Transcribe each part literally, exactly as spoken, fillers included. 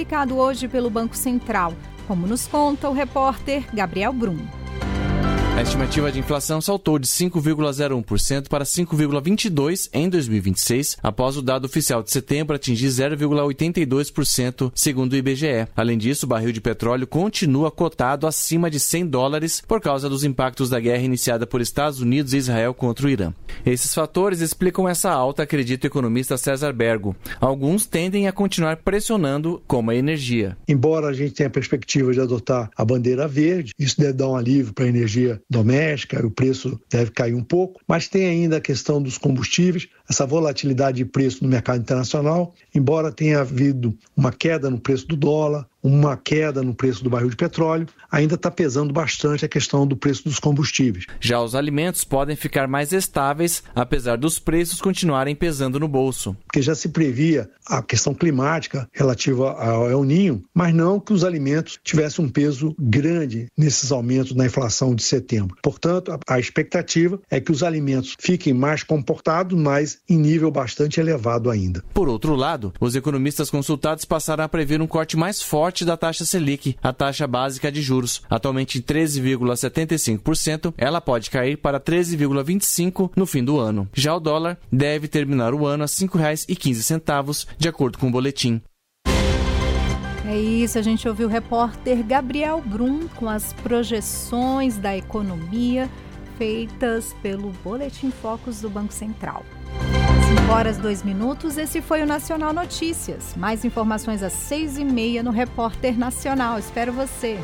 publicado hoje pelo Banco Central, como nos conta o repórter Gabriel Brum. A estimativa de inflação saltou de cinco vírgula zero um por cento para cinco vírgula vinte e dois por cento em dois mil e vinte e seis, após o dado oficial de setembro atingir zero vírgula oitenta e dois por cento, segundo o I B G E. Além disso, o barril de petróleo continua cotado acima de cem dólares por causa dos impactos da guerra iniciada por Estados Unidos e Israel contra o Irã. Esses fatores explicam essa alta, acredita o economista César Bergo. Alguns tendem a continuar pressionando, como a energia. Embora a gente tenha a perspectiva de adotar a bandeira verde, isso deve dar um alívio para a energia doméstica, o preço deve cair um pouco, mas tem ainda a questão dos combustíveis, essa volatilidade de preço no mercado internacional, embora tenha havido uma queda no preço do dólar, uma queda no preço do barril de petróleo, ainda está pesando bastante a questão do preço dos combustíveis. Já os alimentos podem ficar mais estáveis, apesar dos preços continuarem pesando no bolso. Porque já se previa a questão climática relativa ao El Niño, mas não que os alimentos tivessem um peso grande nesses aumentos na inflação de setembro. Portanto, a expectativa é que os alimentos fiquem mais comportados, mas em nível bastante elevado ainda. Por outro lado, os economistas consultados passaram a prever um corte mais forte da taxa Selic, a taxa básica de juros. Atualmente em treze vírgula setenta e cinco por cento, ela pode cair para treze vírgula vinte e cinco por cento no fim do ano. Já o dólar deve terminar o ano a cinco reais e quinze centavos, de acordo com o boletim. É isso, a gente ouviu o repórter Gabriel Brum com as projeções da economia feitas pelo Boletim Focus do Banco Central. cinco horas, dois minutos, esse foi o Nacional Notícias. Mais informações às seis e meia no Repórter Nacional. Espero você.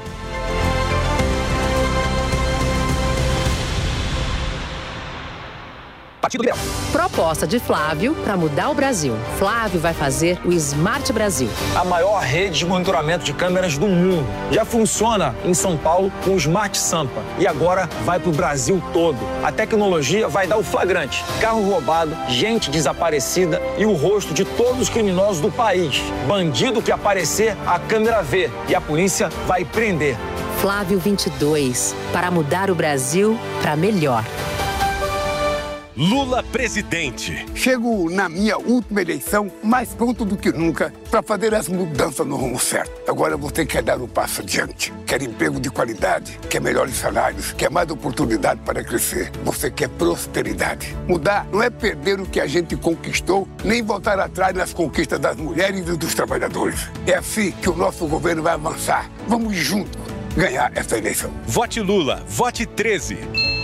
Partido Liberal. Proposta de Flávio para mudar o Brasil. Flávio vai fazer o Smart Brasil. A maior rede de monitoramento de câmeras do mundo. Já funciona em São Paulo com o Smart Sampa. E agora vai para o Brasil todo. A tecnologia vai dar o flagrante. Carro roubado, gente desaparecida e o rosto de todos os criminosos do país. Bandido que aparecer, a câmera vê. E a polícia vai prender. Flávio vinte e dois. Para mudar o Brasil para melhor. Lula presidente. Chego na minha última eleição mais pronto do que nunca para fazer as mudanças no rumo certo. Agora você quer dar um passo adiante. Quer emprego de qualidade, quer melhores salários, quer mais oportunidade para crescer. Você quer prosperidade. Mudar não é perder o que a gente conquistou, nem voltar atrás nas conquistas das mulheres e dos trabalhadores. É assim que o nosso governo vai avançar. Vamos juntos ganhar essa eleição. Vote Lula, vote treze.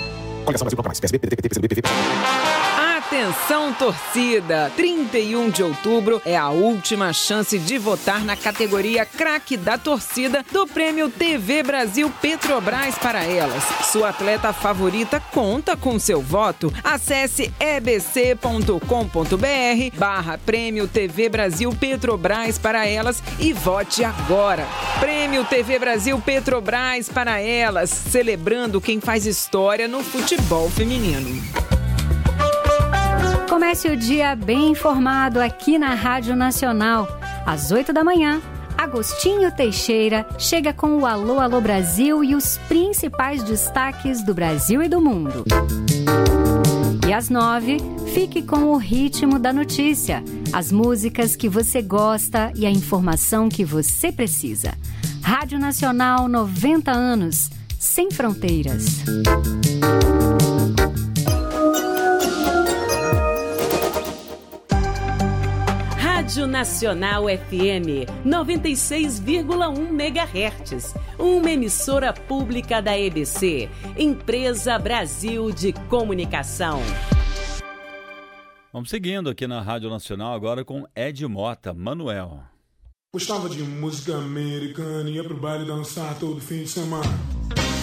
Atenção, torcida! trinta e um de outubro é a última chance de votar na categoria Craque da Torcida do Prêmio T V Brasil Petrobras para Elas. Sua atleta favorita conta com seu voto. Acesse ebc.com.br barra Prêmio T V Brasil Petrobras para Elas e vote agora. Prêmio T V Brasil Petrobras para Elas, celebrando quem faz história no futebol feminino. Comece o dia bem informado aqui na Rádio Nacional. Às oito da manhã, Agostinho Teixeira chega com o Alô, Alô Brasil e os principais destaques do Brasil e do mundo. E às nove, fique com o ritmo da notícia, as músicas que você gosta e a informação que você precisa. Rádio Nacional, noventa anos, sem fronteiras. Rádio Nacional F M, noventa e seis vírgula um megahertz. Uma emissora pública da E B C, Empresa Brasil de Comunicação. Vamos seguindo aqui na Rádio Nacional agora com Ed Mota, Manuel. Gostava de música americana, ia pro baile dançar todo fim de semana.